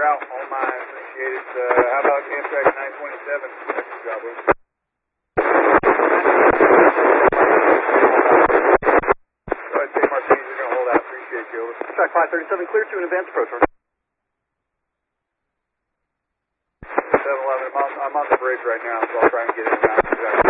route. All mine. Appreciate it. How about Amtrak 927? That's your job, Luke. Go ahead, St. Martinez. You're going to hold out. Appreciate you. Over. Track 537, clear to an advanced approach. 711. I'm on the bridge right now, so I'll try and get it down.